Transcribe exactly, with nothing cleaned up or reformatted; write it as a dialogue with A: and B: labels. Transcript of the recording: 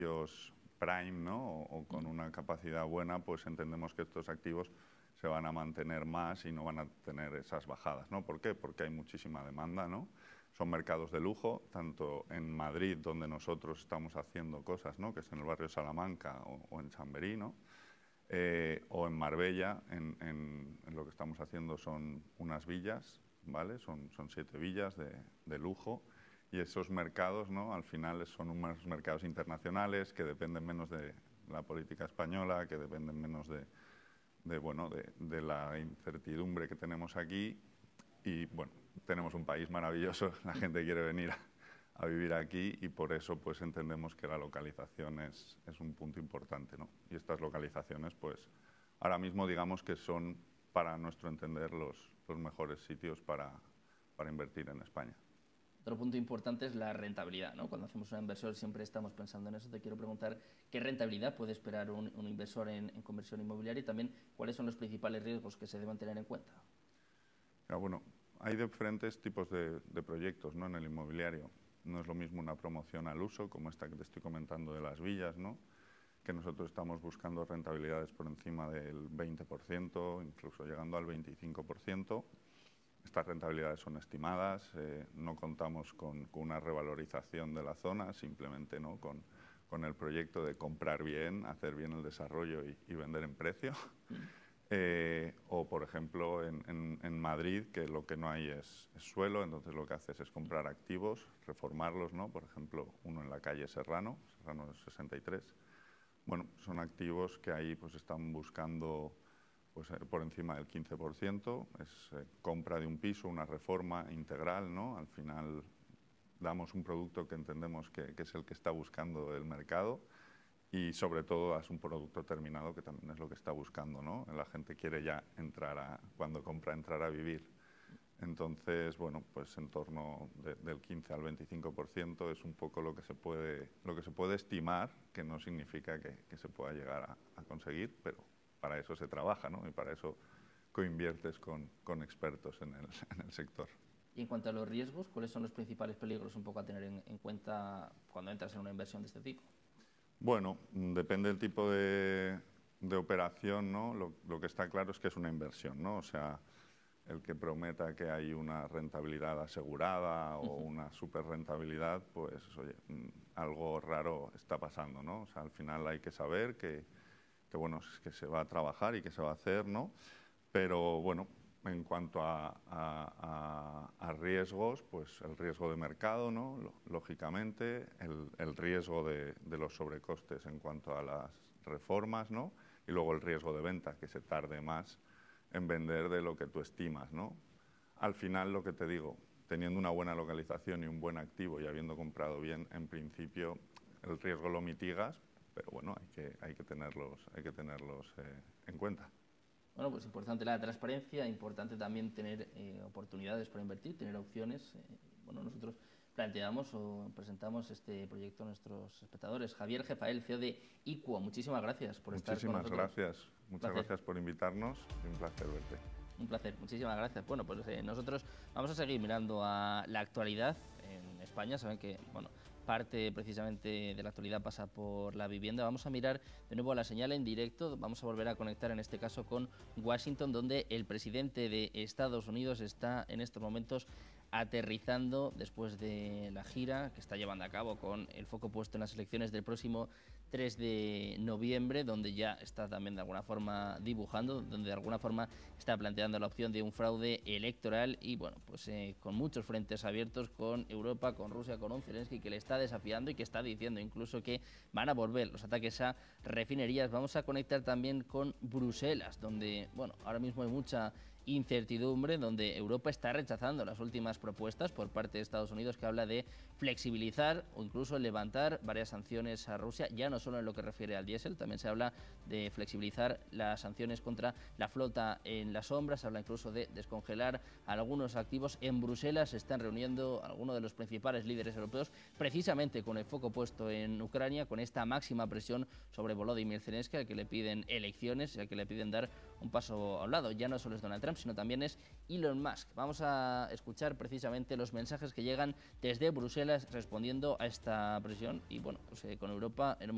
A: precios prime, ¿no? o, o con una capacidad buena, pues entendemos que estos activos se van a mantener más y no van a tener esas bajadas, ¿no? ¿Por qué? Porque hay muchísima demanda, ¿no? Son mercados de lujo, tanto en Madrid, donde nosotros estamos haciendo cosas, ¿no? Que es en el barrio Salamanca o, o en Chamberí, ¿no? Eh, o en Marbella, en, en, en lo que estamos haciendo son unas villas, ¿vale? Son, son siete villas de, de lujo, y esos mercados, ¿no? Al final son unos mercados internacionales que dependen menos de la política española, que dependen menos de, de, bueno, de, de la incertidumbre que tenemos aquí. Y bueno, tenemos un país maravilloso, la gente quiere venir a, a vivir aquí, y por eso pues entendemos que la localización es, es un punto importante, ¿no? Y estas localizaciones pues ahora mismo digamos que son, para nuestro entender, los, los mejores sitios para, para invertir en España.
B: Otro punto importante es la rentabilidad, ¿no? Cuando hacemos una inversión siempre estamos pensando en eso. Te quiero preguntar qué rentabilidad puede esperar un, un inversor en, en conversión inmobiliaria, y también cuáles son los principales riesgos que se deben tener en cuenta.
A: Ya, bueno, hay diferentes tipos de, de proyectos, ¿no? En el inmobiliario. No es lo mismo una promoción al uso, como esta que te estoy comentando de las villas, ¿no? Que nosotros estamos buscando rentabilidades por encima del veinte por ciento, incluso llegando al veinticinco por ciento. Estas rentabilidades son estimadas, eh, no contamos con, con una revalorización de la zona, simplemente, ¿no? con, con el proyecto de comprar bien, hacer bien el desarrollo y, y vender en precio. Mm. Eh, o, por ejemplo, en, en, en Madrid, que lo que no hay es, es suelo, entonces lo que haces es comprar activos, reformarlos, ¿no? Por ejemplo, uno en la calle Serrano, Serrano sesenta y tres. Bueno, son activos que ahí pues están buscando pues, eh, por encima del quince por ciento, es eh, compra de un piso, una reforma integral, ¿no? Al final damos un producto que entendemos que, que es el que está buscando el mercado, y sobre todo es un producto terminado, que también es lo que está buscando, ¿no? La gente quiere ya entrar a, cuando compra, entrar a vivir. Entonces, bueno, pues en torno de, del quince al veinticinco por ciento es un poco lo que se puede, lo que se puede estimar, que no significa que, que se pueda llegar a, a conseguir, pero para eso se trabaja, ¿no? Y para eso coinviertes con, con expertos en el, en el sector.
B: Y en cuanto a los riesgos, ¿cuáles son los principales peligros un poco a tener en, en cuenta cuando entras en una inversión de este tipo?
A: Bueno, depende del tipo de, de operación, ¿no? Lo, lo que está claro es que es una inversión, ¿no? O sea, el que prometa que hay una rentabilidad asegurada o una super rentabilidad, pues oye, algo raro está pasando, ¿no? O sea, al final hay que saber que, que bueno, es que se va a trabajar y que se va a hacer, ¿no? Pero bueno, en cuanto a, a, a, a riesgos, pues el riesgo de mercado, ¿no? Lógicamente, el, el riesgo de, de los sobrecostes en cuanto a las reformas, ¿no? Y luego el riesgo de venta, que se tarde más en vender de lo que tú estimas, ¿no? Al final, lo que te digo, teniendo una buena localización y un buen activo y habiendo comprado bien, en principio el riesgo lo mitigas, pero bueno, hay que, hay que tenerlos, hay que tenerlos eh, en cuenta.
B: Bueno, pues importante la transparencia, importante también tener eh, oportunidades para invertir, tener opciones. Eh, bueno, nosotros planteamos o presentamos este proyecto a nuestros espectadores. Javier Jefael, C E O de Iquo, muchísimas gracias por estar con nosotros.
A: Muchísimas gracias, muchas gracias por invitarnos y un placer verte.
B: Un placer, muchísimas gracias. Bueno, pues eh, nosotros vamos a seguir mirando a la actualidad en España. Saben que, bueno, parte precisamente de la actualidad pasa por la vivienda. Vamos a mirar de nuevo a la señal en directo. Vamos a volver a conectar en este caso con Washington, donde el presidente de Estados Unidos está en estos momentos aterrizando después de la gira que está llevando a cabo, con el foco puesto en las elecciones del próximo tres de noviembre, donde ya está también de alguna forma dibujando, donde de alguna forma está planteando la opción de un fraude electoral, y bueno, pues eh, con muchos frentes abiertos con Europa, con Rusia, con un Zelensky que le está desafiando y que está diciendo incluso que van a volver los ataques a refinerías. Vamos a conectar también con Bruselas, donde, bueno, ahora mismo hay mucha incertidumbre, donde Europa está rechazando las últimas propuestas por parte de Estados Unidos, que habla de flexibilizar o incluso levantar varias sanciones a Rusia, ya no solo en lo que refiere al diésel, también se habla de flexibilizar las sanciones contra la flota en las sombras, se habla incluso de descongelar algunos activos. En Bruselas se están reuniendo algunos de los principales líderes europeos, precisamente con el foco puesto en Ucrania, con esta máxima presión sobre Volodymyr Zelensky, al que le piden elecciones y al que le piden dar un paso a un lado. Ya no solo es Donald Trump, sino también es Elon Musk. Vamos a escuchar precisamente los mensajes que llegan desde Bruselas respondiendo a esta presión y, bueno, pues, eh, con Europa en un